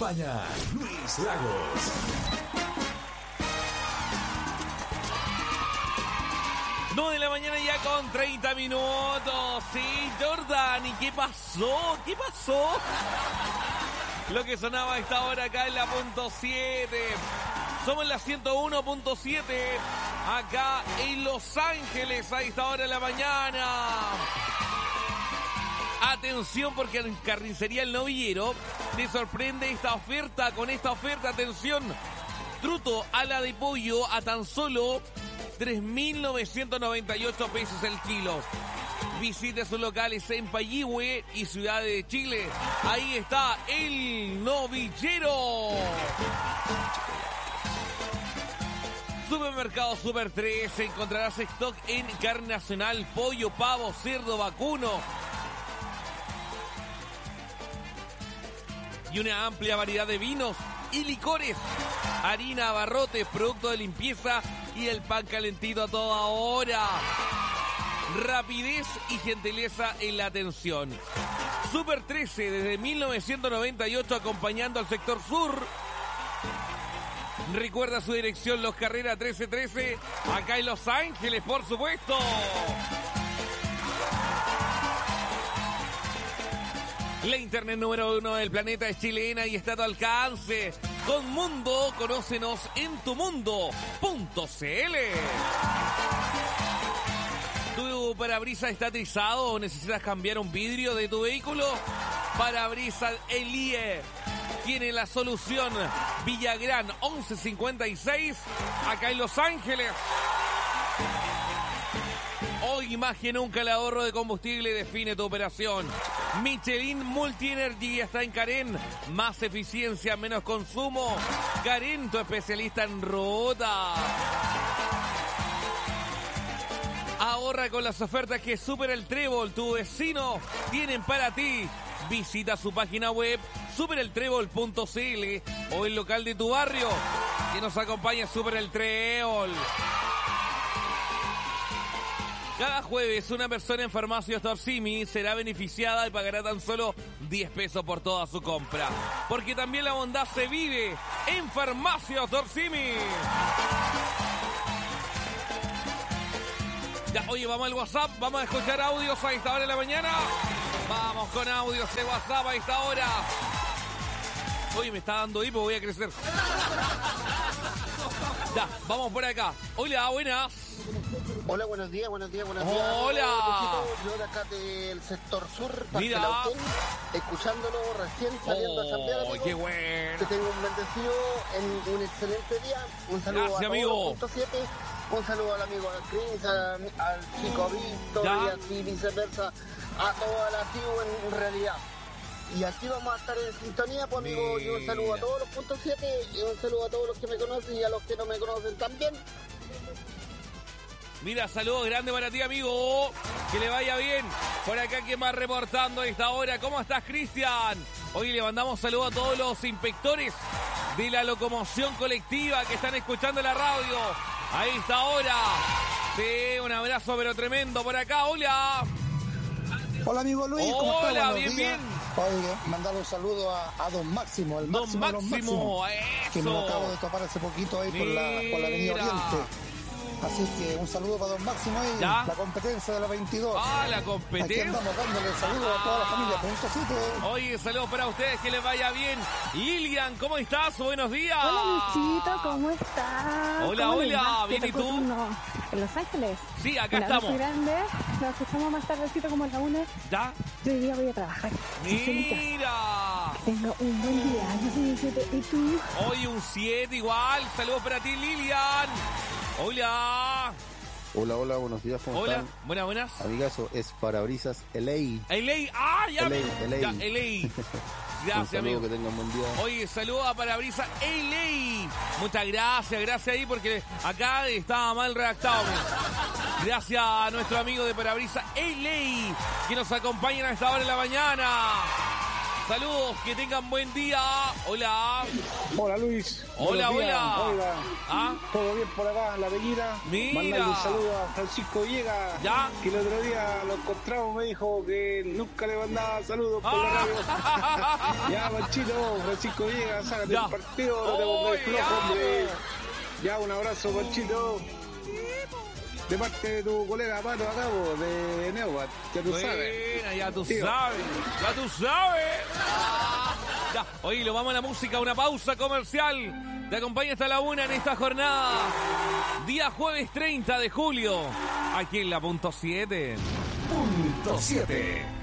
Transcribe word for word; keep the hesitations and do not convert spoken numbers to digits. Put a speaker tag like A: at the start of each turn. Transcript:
A: acompaña Luis Lagos.
B: nueve de la mañana ya con treinta minutos. Sí, Jordan, ¿y qué pasó? ¿Qué pasó? Lo que sonaba a esta hora acá en la punto siete. Somos en la ciento uno punto siete. Acá en Los Ángeles a esta hora de la mañana. Atención, porque en Carnicería El Novillero te sorprende esta oferta. Con esta oferta, atención. Truto ala de pollo a tan solo tres mil novecientos noventa y ocho pesos el kilo. Visite sus locales en Payihue y Ciudad de Chile. Ahí está El Novillero. Supermercado Super tres. Encontrarás stock en carne nacional, pollo, pavo, cerdo, vacuno. Y una amplia variedad de vinos y licores. Harina, abarrotes, productos de limpieza y el pan calentito a toda hora. Rapidez y gentileza en la atención. Super trece desde mil novecientos noventa y ocho acompañando al sector sur. Recuerda su dirección, Los Carreras trece trece, acá en Los Ángeles, por supuesto. La internet número uno del planeta es chilena y está a tu alcance. Con Mundo, conócenos en tu mundo punto c l. ¿Tu parabrisas está trizado o necesitas cambiar un vidrio de tu vehículo? Parabrisas Elie tiene la solución. Villagrán once cincuenta y seis, acá en Los Ángeles. Hoy más que nunca el ahorro de combustible define tu operación. Michelin Multi Energy está en Carén. Más eficiencia, menos consumo. Carén, tu especialista en ruta. Ahorra con las ofertas que Super el Trébol, tu vecino, tienen para ti. Visita su página web super el trébol punto c l o el local de tu barrio. Que nos acompaña Super el Trébol. Cada jueves una persona en Farmacias Dorsimi será beneficiada y pagará tan solo diez pesos por toda su compra. Porque también la bondad se vive en Farmacias Dorsimi. Ya, oye, vamos al WhatsApp, vamos a escuchar audios a esta hora de la mañana. Vamos con audios de WhatsApp a esta hora. Oye, me está dando hipo, voy a crecer. Ya, vamos por acá. Hola, buenas.
C: Hola, buenos días, buenos días, buenos días.
B: Hola.
C: Yo de acá del sector sur,
B: Mira.
C: Parque escuchándolo recién saliendo
B: Oh,
C: a cambiar. Amigo.
B: qué bueno.
C: Que tengo un bendecido, en un excelente día. Un saludo
B: Gracias,
C: a
B: amigo.
C: todos los punto siete. Un saludo al amigo Chris, a- al chico Víctor
B: Ya.
C: y así viceversa, a toda la tribu en, en realidad. Y aquí vamos a estar en sintonía, pues amigo, y un saludo a todos los punto siete y un saludo a todos los que me conocen y a los que no me conocen también.
B: Mira, saludos grandes para ti, amigo. Que le vaya bien. Por acá, ¿quién más reportando a esta hora? ¿Cómo estás, Cristian? Hoy le mandamos saludos a todos los inspectores de la locomoción colectiva que están escuchando la radio a esta hora. Sí, un abrazo pero tremendo por acá. Hola.
D: Hola amigo Luis, ¿cómo estás?
B: Hola,
D: Buenos
B: bien,
D: días.
B: bien.
D: Oye, mandar un saludo a, a Don Máximo, el
B: Don
D: máximo de los
B: Máximo,
D: máximos, que me lo
B: eso.
D: acabo de topar hace poquito ahí por la, por la avenida
B: Mira.
D: Oriente. Así que un saludo para Don Máximo y
B: ¿Ya?
D: la competencia de la veintidós.
B: Ah, la
D: Aquí
B: competencia.
D: andamos dándole saludos a toda la familia. Punto siete.
B: Oye, saludos para ustedes, que les vaya bien. Lilian, ¿cómo estás? Buenos días.
E: Hola, Luisito, ¿cómo estás?
B: Hola,
E: ¿Cómo les
B: hola,
E: va?
B: bien,
E: ¿Qué
B: ¿y
E: tal
B: tú?
E: turno? ¿En Los Ángeles?
B: Sí, acá
E: En la
B: estamos.
E: Plaza Grande, nos escuchamos más tardecito como a la una.
B: ¿Ya?
E: Yo hoy día voy a trabajar. Estoy en mi casa.
B: Mira.
E: Tengo un buen día, yo soy un siete. ¿Y tú?
B: Hoy un siete igual. Saludos para ti, Lilian. Hola.
F: Hola, hola, buenos días, ¿cómo
B: Hola.
F: están?
B: Buenas, buenas.
F: Amigazo, es Parabrisas L A.
B: L A. Ah, ya.
F: L A,
B: me-
F: L A.
B: Ya, L A.
F: Un
B: Gracias,
F: saludo,
B: amigo.
F: que tengan buen día.
B: Oye, saludos a Parabrisas L A. Muchas gracias, gracias ahí porque acá estaba mal redactado. men. Gracias a nuestro amigo de Parabrisas L A que nos acompañan a esta hora de la mañana. Saludos, que tengan buen día. Hola.
G: Hola Luis.
B: Hola,
G: Buenos días.
B: hola.
G: Oiga,
B: ¿Ah?
G: todo bien por acá en la Avenida.
B: Mira.
G: Mandarle un saludo a Francisco Villegas.
B: ¿Ya?
G: Que el otro día lo encontramos, me dijo que nunca le mandaba saludos por la radio. Ya, Panchito, Francisco Villegas, sácate
B: Ya.
G: el partido, no te pongas
B: Oye,
G: flojo,
B: ya,
G: hombre.
B: po.
G: Ya, un abrazo, Panchito. De parte de tu colega Pato acá, po, de Neuat, ya tú sabes.
B: Buena, ya tú
G: Tío.
B: sabes. Ya tú sabes. Ya, oye, lo vamos a la música, una pausa comercial. Te acompaña hasta la una en esta jornada. Día jueves treinta de julio. Aquí en la punto siete.
A: Punto siete.